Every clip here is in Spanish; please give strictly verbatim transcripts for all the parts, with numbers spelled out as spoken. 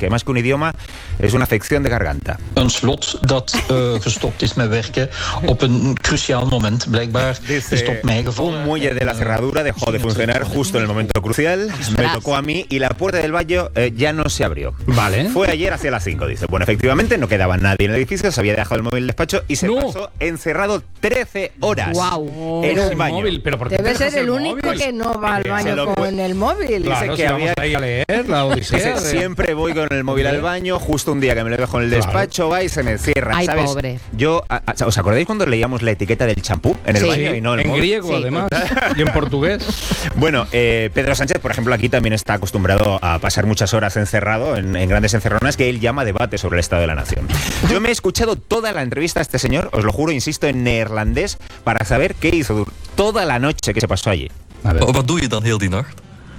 que más que un idioma es una afección de garganta. Een slot dat uh, gestopt is met werken op een cruciaal moment. Blijkbaar Dice, is het op mij gevallen. un muelle de la cerradura dejó de funcionar justo en el momento crucial. Me tocó a mí y la puerta del baño eh, ya no se abrió. Vale. Fue ayer hacia las cinco, dice. Bueno, efectivamente no quedaba nadie en el edificio, se había dejado el móvil en el despacho y se No. pasó encerrado trece horas. Wow. En un baño. Móvil, pero ¿por qué Debe te dejas ser el único móvil? que no va al Se baño lo con pu- el móvil. Claro, Dice que si vamos había- ahí a leer la odisea. Dice, de- siempre voy con el móvil al baño, justo un día que me lo dejo en el Claro. despacho, va y se me cierra, Ay, ¿sabes? pobre. Yo, a- a- ¿os acordáis cuando leíamos la etiqueta del champú en el Sí. baño y no el en móvil? griego, Sí. además, y en portugués. Bueno, eh, Pedro Sánchez, por ejemplo, aquí también está acostumbrado a pasar muchas horas encerrado en, en grandes encerronas que él llama debate sobre el estado de la nación. Yo me he escuchado toda la entrevista a este señor, os lo juro, insisto, en neerlandés, para saber qué hizo dur- toda la noche que se pasó allí. A ver. Wat doe je dan heel die nacht?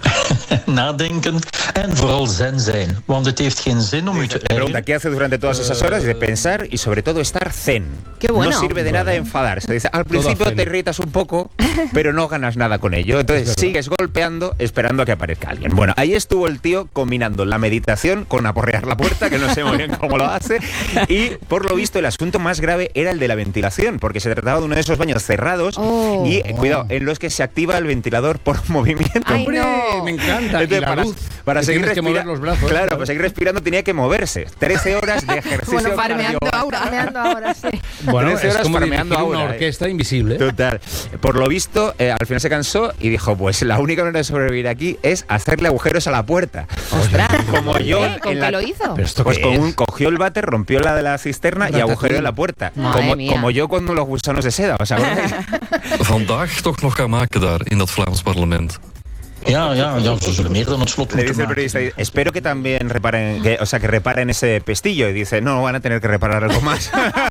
Nadenken en vooral zen zijn. Want het heeft geen zin om u te Le pregunta ergeren. qué hace durante todas esas horas, de pensar y sobre todo estar zen. Qué bueno. No sirve de nada enfadarse. Dice, al principio zen. te irritas un poco, pero no ganas nada con ello. Entonces sigues golpeando esperando a que aparezca alguien. Bueno, ahí estuvo el tío combinando la meditación con aporrear la puerta, que no sé muy bien cómo lo hace. Y por lo visto el asunto más grave era el de la ventilación, porque se trataba de uno de esos baños cerrados Oh. y, eh, cuidado, en los que se activa el ventilador por movimiento. Ay, ¡Hombre! no. Me encanta. Y Entonces, la para, luz. para que seguir tienes que mover respirando, los brazos. claro, para seguir respirando tenía que moverse. trece horas de ejercicio Bueno, farmeando cardiovascular. ahora, farmeando ahora, sí. Bueno, trece es horas como farmeando dirigir una ahora, eh. orquesta invisible. Total. Por lo visto, eh, al final se cansó y dijo, pues la única manera de sobrevivir aquí es hacerle agujeros a la puerta. Ostras. Como yo ¿Eh? ¿Con en qué la- lo hizo? Pero esto Pues qué con es? un, cogió el váter, rompió la de la cisterna y Ratatouille. agujereó la puerta. Madre Como, mía. como yo con los gusanos de seda, ¿os acordáis? Vandaag toch nog gaan maken daar, in dat Vlaams parlement. Ja, ja, ja, ze zullen meer dan het slot Le moeten dice el maken. periodista, espero que también reparen, que, o sea, que reparen ese pestillo. Y dice, no, van a tener que reparar algo más.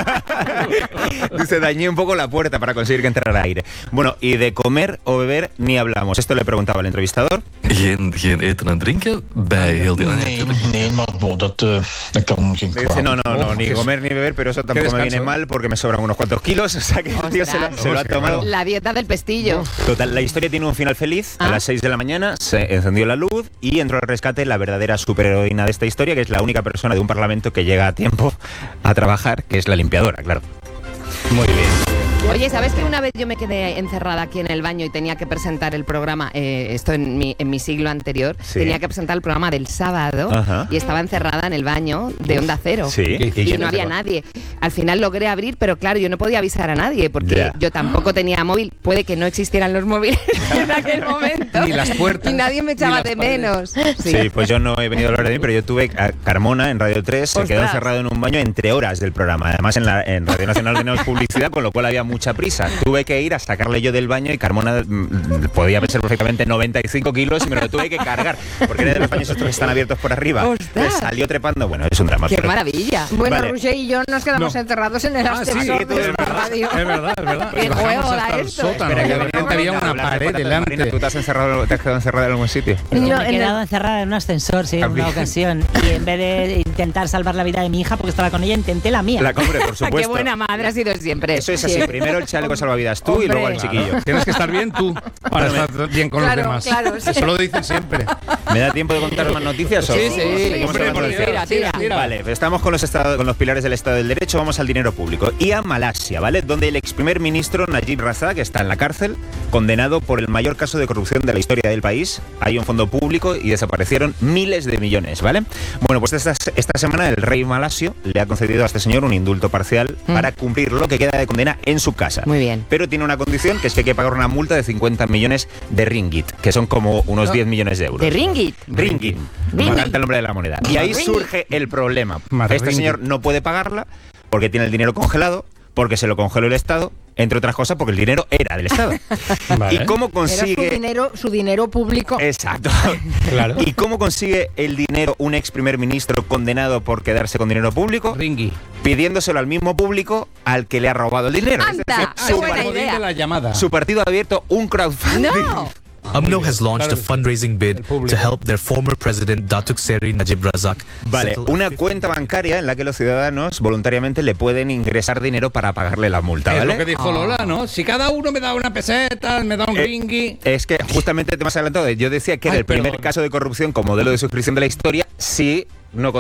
Dice, dañé un poco la puerta para conseguir que entrara aire. Bueno, y de comer o beber ni hablamos. Esto le preguntaba el entrevistador. Geen, geen eten en drinken bij heel die Nee, nee, maar bon, dat, uh, dat kan geen Le dice, kwaad. no, no, no, Oh, ni qué- comer ni beber, pero eso tampoco me descanso, viene ¿eh? mal porque me sobran unos cuantos kilos. O sea, que el tío se lo, se lo ha tomado. La dieta del pestillo. Total, la historia tiene un final feliz. A Ah. las seis de la mañana se encendió la luz y entró al rescate la verdadera superheroína de esta historia, que es la única persona de un parlamento que llega a tiempo a trabajar, que es la limpiadora, claro. Muy bien. Oye, ¿sabes que una vez yo me quedé encerrada aquí en el baño y tenía que presentar el programa, eh, esto en mi, en mi siglo anterior, Sí. tenía que presentar el programa del sábado Ajá. y estaba encerrada en el baño de Onda Cero. Sí. ¿Qué hiciste? Y quién no te había va? nadie. Al final logré abrir, pero claro, yo no podía avisar a nadie porque Ya. yo tampoco tenía móvil. Puede que no existieran los móviles en aquel momento. Ni las puertas, Y nadie me ni echaba las de paredes. menos. Sí. pues yo no he venido a hablar de mí, pero yo tuve a Carmona en Radio tres, se quedó Ostras. encerrado en un baño entre horas del programa. Además, en, la, en Radio Nacional tenemos publicidad, con lo cual había mucha prisa. Tuve que ir a sacarle yo del baño y Carmona mm, podía pesar perfectamente noventa y cinco kilos y me lo tuve que cargar, porque era de los baños estos que están abiertos por arriba. Ostras. Entonces salió trepando, bueno, es un drama. ¡Qué pero- maravilla! Bueno, Vale. Roger y yo nos quedamos No. encerrados en el Ah, sí, ascensor tú de es esta verdad. radio. Es verdad, es verdad. ¿Qué Bajamos juego hasta era el esto? sótano, Espera, que que de venía repente había Marina, una hablar de pared patatas. delante. Marina, ¿tú te has, encerrado, te has quedado encerrada en algún sitio? No, me he en quedado el- encerrada en un ascensor, sí, en También. una ocasión. Y en vez de intentar salvar la vida de mi hija, porque estaba con ella, intenté la mía. La compre, por supuesto. ¡Qué buena madre ha sido siempre! Eso es así, Sí. primero el chaleco salvavidas tú y luego el chiquillo. Tienes que estar bien tú para estar bien con Claro, los demás. claro, sí. Eso lo dicen siempre. ¿Me da tiempo de contar más noticias? o Sí, sí, seguimos hombre, hablando por de- Dios. Tira, tira. Tira. Vale, estamos con los, estado- con los pilares del Estado del Derecho, vamos al dinero público. Y a Malasia, ¿vale? Donde el ex primer ministro Najib Razak está en la cárcel, condenado por el mayor caso de corrupción de la historia del país. Hay un fondo público y desaparecieron miles de millones, ¿vale? Bueno, pues esta, esta semana el rey malasio le ha concedido a este señor un indulto parcial Mm. para cumplir lo que queda de condena en su casa. Muy bien. Pero tiene una condición, que es que hay que pagar una multa de cincuenta millones de ringgit, que son como unos diez millones de euros. De ringgit. Ringgit. Me Ringgit. encanta el nombre de la moneda. Y ahí Ringgit. surge el problema. Más Este ringgit. señor no puede pagarla porque tiene el dinero congelado, porque se lo congeló el Estado, entre otras cosas porque el dinero era del Estado. Vale. ¿Y cómo Era su consigue...? dinero, su dinero público. Exacto. Claro. ¿Y cómo consigue el dinero un ex primer ministro condenado por quedarse con dinero público? Ringy. Pidiéndoselo al mismo público al que le ha robado el dinero. Es ¡Anda! decir, ¡Qué su, buena par- idea! de la llamada. su partido ha abierto un crowdfunding. ¡No! UMNO has launched Claro, a fundraising bid el público. to help their former president Datuk Seri Najib Razak Vale, settle a una fifty cuenta bancaria en la que los ciudadanos voluntariamente le pueden ingresar dinero para pagarle la multa, Es ¿vale? lo que dijo Lola, ¿no? Si cada uno me da una peseta, me da un Eh, ringy. Es que justamente te más adelantado, yo decía que era Ay, el primer perdón. caso de corrupción con modelo de suscripción de la historia, si no